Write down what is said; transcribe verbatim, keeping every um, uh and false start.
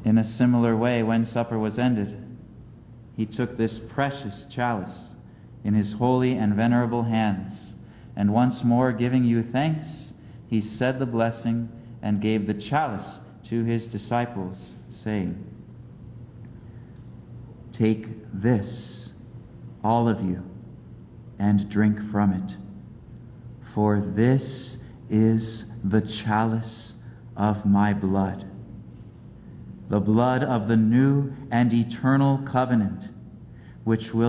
In a similar way, when supper was ended, he took this precious chalice in his holy and venerable hands, and once more giving you thanks, he said the blessing and gave the chalice to his disciples, saying, "Take this, all of you, and drink from it, for this is the chalice of my blood, the blood of the new and eternal covenant, which will